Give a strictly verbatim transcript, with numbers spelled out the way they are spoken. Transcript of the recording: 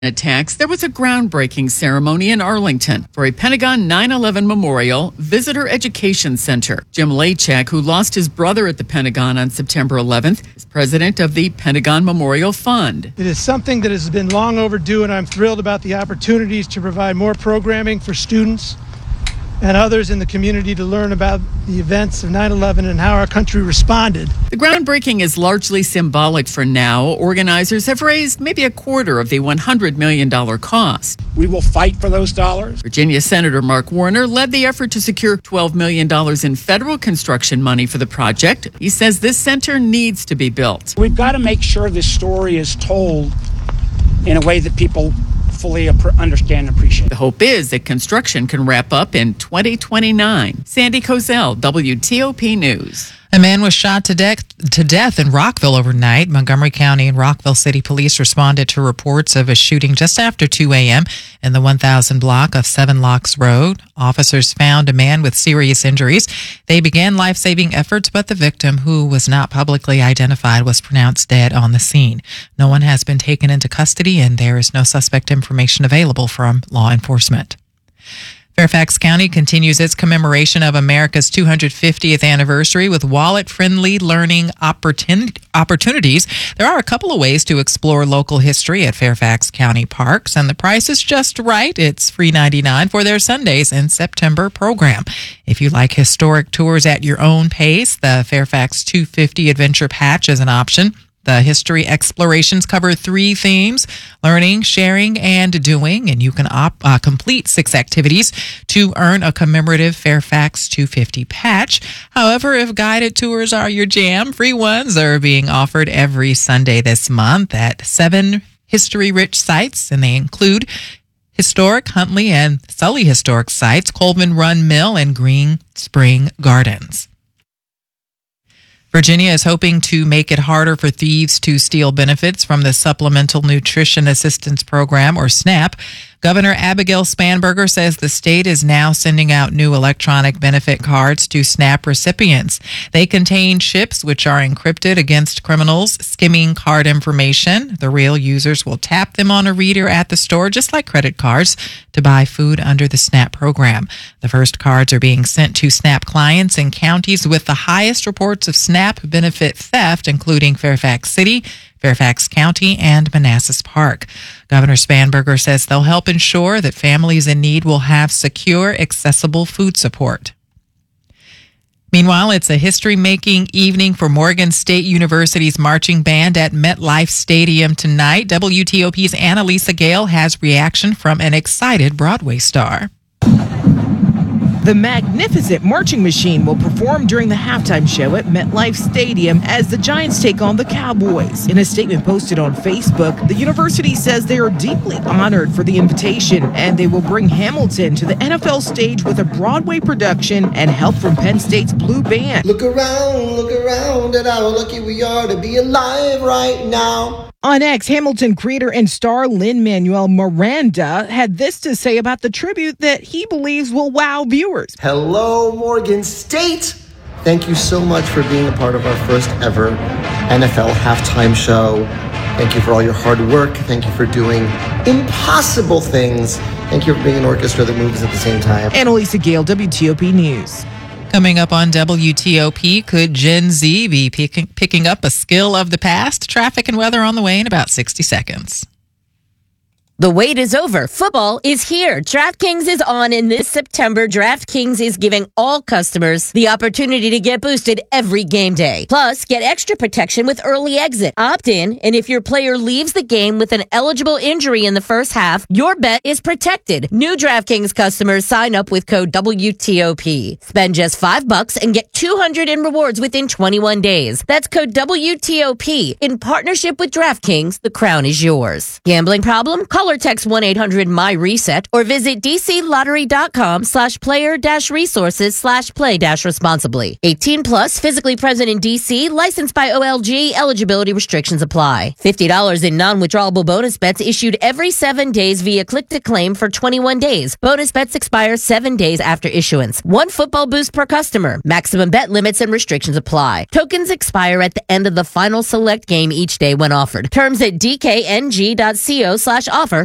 Attacks, there was a groundbreaking ceremony in Arlington for a Pentagon nine eleven Memorial Visitor Education Center. Jim Lachak, who lost his brother at the Pentagon on September eleventh, is president of the Pentagon Memorial Fund. It is something that has been long overdue, and I'm thrilled about the opportunities to provide more programming for students and others in the community to learn about the events of nine eleven and how our country responded. The groundbreaking is largely symbolic for now. Organizers have raised maybe a quarter of the one hundred million dollars cost. We will fight for those dollars. Virginia Senator Mark Warner led the effort to secure twelve million dollars in federal construction money for the project. He says this center needs to be built. We've got to make sure this story is told in a way that people fully understand and appreciate. The hope is that construction can wrap up in twenty twenty-nine. Sandy Kozel, W T O P News. A man was shot to death to death in Rockville overnight. Montgomery County and Rockville City Police responded to reports of a shooting just after two a.m. in the one thousand block of Seven Locks Road. Officers found a man with serious injuries. They began life-saving efforts, but the victim, who was not publicly identified, was pronounced dead on the scene. No one has been taken into custody, and there is no suspect information available from law enforcement. Fairfax County continues its commemoration of America's two hundred fiftieth anniversary with wallet-friendly learning opportun- opportunities. There are a couple of ways to explore local history at Fairfax County Parks, and the price is just right. It's free ninety-nine dollars for their Sundays in September program. If you like historic tours at your own pace, the Fairfax two fifty Adventure Patch is an option. The history explorations cover three themes: learning, sharing, and doing, and you can op- uh, complete six activities to earn a commemorative Fairfax two fifty patch. However, if guided tours are your jam, free ones are being offered every Sunday this month at seven history-rich sites, and they include historic Huntley and Sully historic sites, Coleman Run Mill, and Green Spring Gardens. Virginia is hoping to make it harder for thieves to steal benefits from the Supplemental Nutrition Assistance Program, or SNAP. Governor Abigail Spanberger says the state is now sending out new electronic benefit cards to SNAP recipients. They contain chips which are encrypted against criminals skimming card information. The real users will tap them on a reader at the store, just like credit cards, to buy food under the SNAP program. The first cards are being sent to SNAP clients in counties with the highest reports of SNAP benefit theft, including Fairfax City, Fairfax County, and Manassas Park. Governor Spanberger says they'll help ensure that families in need will have secure, accessible food support. Meanwhile, it's a history-making evening for Morgan State University's marching band at MetLife Stadium tonight. W T O P's Annalisa Gale has reaction from an excited Broadway star. The magnificent marching machine will perform during the halftime show at MetLife Stadium as the Giants take on the Cowboys. In a statement posted on Facebook, the university says they are deeply honored for the invitation, and they will bring Hamilton to the N F L stage with a Broadway production and help from Penn State's Blue Band. Look around, look around at how lucky we are to be alive right now. On X, Hamilton creator and star Lin-Manuel Miranda had this to say about the tribute that he believes will wow viewers. Hello, Morgan State. Thank you so much for being a part of our first ever N F L halftime show. Thank you for all your hard work. Thank you for doing impossible things. Thank you for being an orchestra that moves at the same time. Annalisa Gale, W T O P News. Coming up on W T O P, could Gen Z be picking, picking up a skill of the past? Traffic and weather on the way in about sixty seconds. The wait is over. Football is here. DraftKings is on, and this September, DraftKings is giving all customers the opportunity to get boosted every game day. Plus, get extra protection with early exit. Opt in, and if your player leaves the game with an eligible injury in the first half, your bet is protected. New DraftKings customers sign up with code W T O P. Spend just five bucks and get two hundred in rewards within twenty-one days. That's code W T O P. In partnership with DraftKings, the crown is yours. Gambling problem? Call or text one eight hundred M Y reset or visit dclottery.com slash player dash resources slash play dash responsibly. eighteen plus, physically present in D C, licensed by O L G, eligibility restrictions apply. fifty dollars in non-withdrawable bonus bets issued every seven days via click to claim for twenty-one days. Bonus bets expire seven days after issuance. One football boost per customer. Maximum bet limits and restrictions apply. Tokens expire at the end of the final select game each day when offered. Terms at dkng.co slash offer